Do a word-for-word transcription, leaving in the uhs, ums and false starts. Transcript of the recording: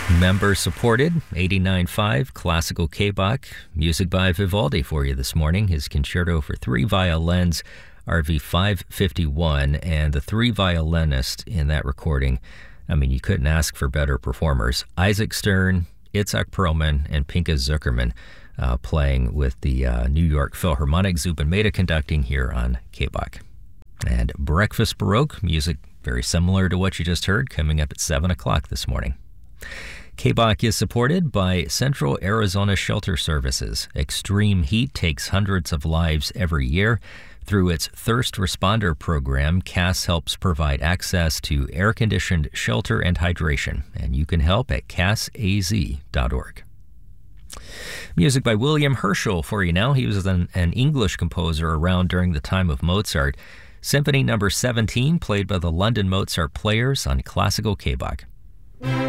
Member supported, eighty-nine point five, classical K-Bach. Music by Vivaldi for you this morning. His concerto for three violins, R V five fifty-one, and the three violinists in that recording. I mean, you couldn't ask for better performers. Isaac Stern, Itzhak Perlman, and Pinka Zuckerman uh, playing with the uh, New York Philharmonic. Zubin Mehta conducting here on K-Bach. And Breakfast Baroque, music very similar to what you just heard, coming up at seven o'clock this morning. K-Bach is supported by Central Arizona Shelter Services. Extreme heat takes hundreds of lives every year. Through its Thirst Responder program, C A S helps provide access to air-conditioned shelter and hydration, and you can help at cas a z dot org. Music by William Herschel for you now. He was an, an English composer around during the time of Mozart. Symphony number seventeen, played by the London Mozart Players on Classical K-Bach.